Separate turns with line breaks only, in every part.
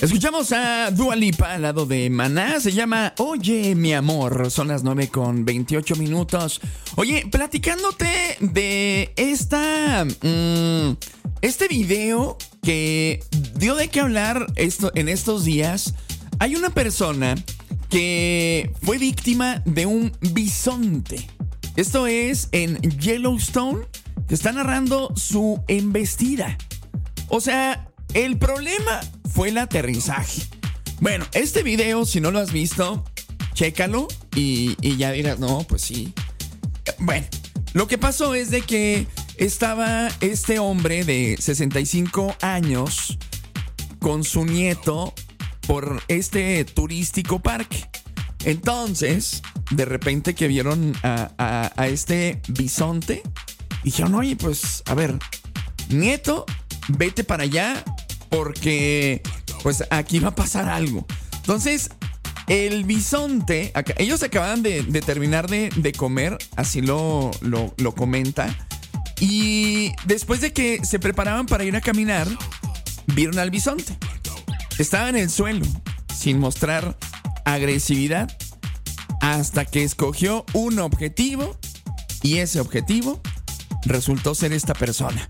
Escuchamos a Dua Lipa al lado de Maná. Se llama Oye, mi amor. Son las 9:28. Oye, platicándote de este video que dio de qué hablar en estos días. Hay una persona que fue víctima de un bisonte. Esto es en Yellowstone, que está narrando su embestida. O sea, el problema fue el aterrizaje. Bueno, este video, si no lo has visto, chécalo y ya dirás, no, pues sí. Bueno, lo que pasó es de que estaba este hombre de 65 años con su nieto por este turístico parque. Entonces, de repente que vieron a este bisonte, dijeron, oye, pues, a ver, nieto, vete para allá porque, pues, aquí va a pasar algo. Entonces, el bisonte, ellos acababan de terminar de comer, así lo comenta. Y después de que se preparaban para ir a caminar, vieron al bisonte. Estaba en el suelo, sin mostrar agresividad, hasta que escogió un objetivo, y ese objetivo resultó ser esta persona.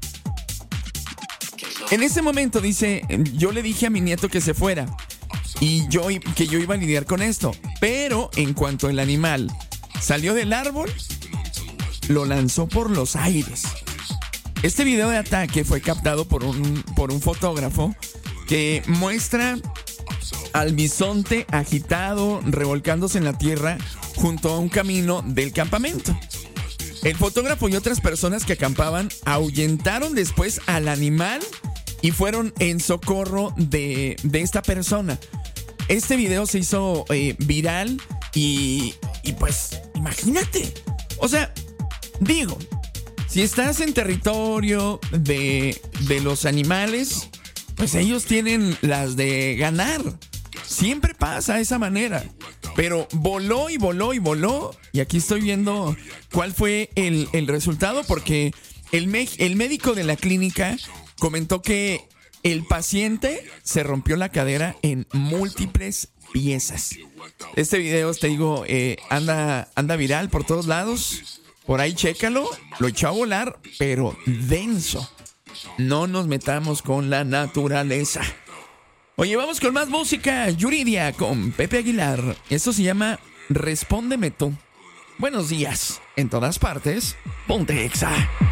En ese momento dice, yo le dije a mi nieto que se fuera y que yo iba a lidiar con esto, pero en cuanto el animal salió del árbol, lo lanzó por los aires. Este video de ataque fue captado por un fotógrafo que muestra al bisonte agitado, revolcándose en la tierra junto a un camino del campamento. El fotógrafo y otras personas que acampaban ahuyentaron después al animal y fueron en socorro de esta persona. Este video se hizo viral y pues imagínate. O sea, digo, si estás en territorio de los animales, pues ellos tienen las de ganar. Siempre pasa de esa manera. Pero voló y voló y voló. Y aquí estoy viendo cuál fue el resultado, porque el médico de la clínica comentó que el paciente se rompió la cadera en múltiples piezas. Este video, te digo, anda viral por todos lados. Por ahí chécalo. Lo echó a volar, pero denso. No nos metamos con la naturaleza. Oye, vamos con más música. Yuridia con Pepe Aguilar. Esto se llama Respóndeme tú. Buenos días. En todas partes, ponte Exa.